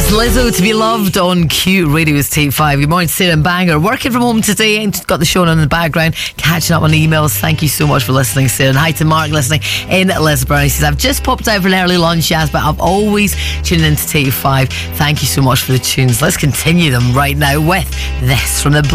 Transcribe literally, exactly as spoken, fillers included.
It's Lizzo, To Be Loved on Q Radio's Tape five. Good morning, Sarah and Banger. Working from home today and got the show on in the background, catching up on emails. Thank you so much for listening, Sarah. And hi to Mark listening in Lisburn. He says, I've just popped out for an early lunch, yes, but I've always tuned into Tape five. Thank you so much for the tunes. Let's continue them right now with this from the